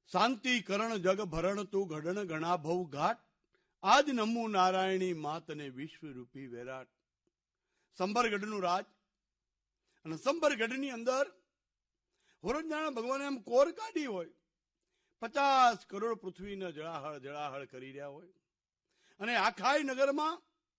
શાંતિ કરણ જગ ભરણ તું ઘડણ ગણા ભવ ઘાટ આજ નમુ નારાયણી માત અને વિશ્વરૂપી વિરાટ. સંબરગઢનું રાજ અને સંબરગઢની અંદર હોરજનારાયણ ભગવાને એમ કોર કાઢી હોય, 50 કરોડ પૃથ્વીને જળાહળ કરી રહ્યા હોય અને આખાય નગરમાં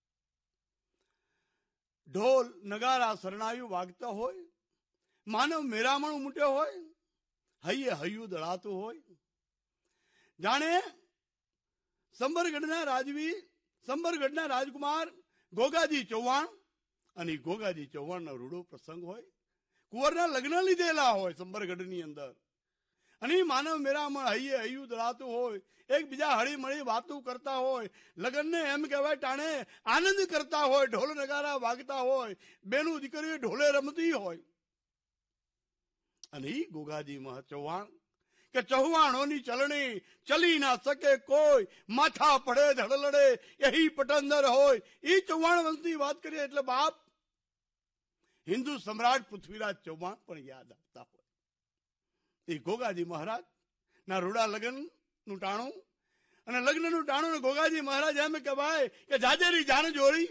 ઢોલ નગારા શરણાયું વાગતા હોય, માનવ મેરામણ ઉમટ્યો હોય, હૈયે હૈયું દળાતું હોય. જાણે સંબરગઢના રાજવી, સંબરગઢના રાજકુમાર ગોગાજી ચૌહાણ અને ગોગાજી ચૌહાણનો રૂડો પ્રસંગ હોય, કુંવરના લગ્ન લીધેલા હોય સંબરગઢની અંદર, અને માનવ મેરામણ હૈયે હૈયું દળાતું હોય, એકબીજા હળી મળી વાતો કરતા હોય, લગ્નને એમ કહેવાય ટાણે આનંદ કરતા હોય, ઢોલ નગારા વાગતા હોય, બેનું દીકરીઓ ઢોલે રમતી હોય. અને ઈ ગોગાજી ચૌહાણ કે ચૌહાણોની ચલણી ચલી ના શકે કોઈ, માથા પડે ધડલડે એહી પટંદર હોય. ઈ ચૌહાણ વંશની વાત કરીએ એટલે બાપ હિન્દુ સમ્રાટ પૃથ્વીરાજ ચૌહાણ પણ યાદ આવતા હોય. એ ગોગાજી મહારાજ ના રૂડા લગ્ન નું ટાણું, અને લગ્ન નું ટાણું ને ગોગાજી મહારાજ એમ કહેવાય કે જાજેરી જાન જોડી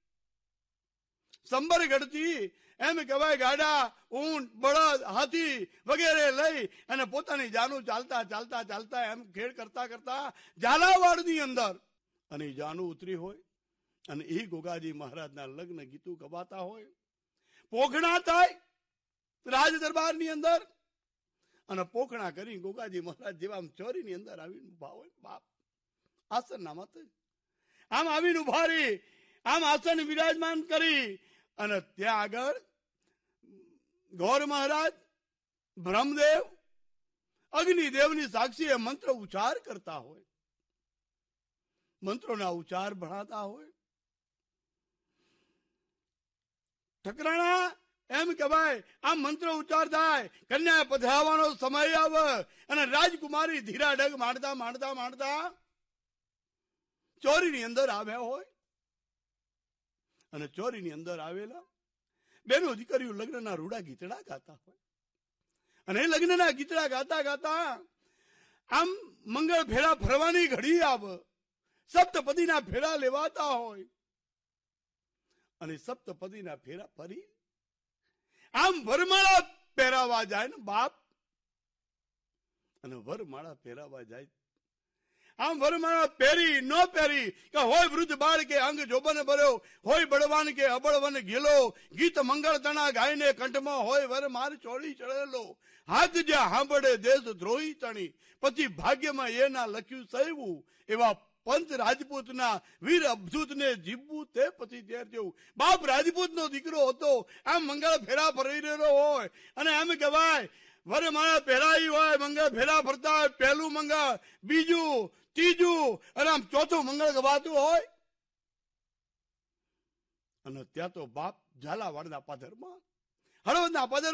સંબરગઢથી એમ કહેવાય ગાડા ઊંટ બળદ હાથી વગેરે લઈ અને પોતાની જાનું ચાલતા ચાલતા ચાલતા એમ ખેડ કરતા કરતા ઝાલાવાડની અંદર અને જાનું ઉતરી હોય, અને એ ગોગાજી મહારાજના લગ્ન ગીતું ગવાતા હોય. પોખણા થાય રાજ દરબારની અંદર, અને પોખણા કરી ગોગાજી મહારાજ જેવા ચોરીની અંદર આવીને ઉભા હોય. બાપ આસનના મત આમ આવીને ઉભા રહી, આમ આસન વિરાજમાન કરી, અને ત્યાં આગળ ગૌર મહારાજ, બ્રહ્મદેવ, અગ્નિદેવની સાક્ષીએ મંત્ર ઉચ્ચાર કરતા હોય, મંત્રોના ઉચ્ચાર ભણાતા હોય. ઠકરાણા એમ કહેવાય આમ મંત્ર ઉચ્ચાર થાય, કન્યા પધરાવાનો સમય આવે અને રાજકુમારી ધીરા ડગ માંડતા માંડતા માંડતા ચોરીની અંદર આવ્યા હોય, અને ચોરીની અંદર આવેલા બેનો દીકરીઓ લગ્નના રૂડા ગીતડા ગાતા હોય, અને એ લગ્નના ગીતડા ગાતા ગાતા આમ મંગળ ફેરા ફરવાની ઘડી આવે, સપ્તપદીના ફેરા લેવાતા હોય, અને સપ્તપદીના ફેરા ફરી આમ વરમાળા પહેરાવા જાય ને બાપ, અને વરમાળા પહેરાવા જાય. આમ વરમાળા પહેરી ન પહેરી કે હોય વૃદ્ધ બાળ કે અંગ જોબન ભર્યો, હોય બળવાન કે અબળવન ગેલો, ગીત મંગળ તણા ગાયને કંઠમાં હોય વર માર ચોળી ચડેલો, હાથ જ્યાં સાંભળે દેશ દ્રોહી તણી, પછી ભાગ્યમાં એના લખ્યું સહેવું, એવા પંચ રાજપૂતના વીર અબધૂતને જીવવું તે પછી ઝેર જેવું. બાપ રાજપૂતનો દીકરો હતો, આમ મંગળ ફેરા ફરી રહેલો હોય, અને એમ કહેવાય વરમાળા પહેરાઈ હોય, મંગળ ફેરા ફરતા હોય, પહેલું મંગળ, બીજું, ત્રીજું, અને આમ ચોથું મંગળ ગવાતું હોય. અને ત્યાં તો બાપ ઝાલાવાડના પાદરમાં, હળવદના પાદર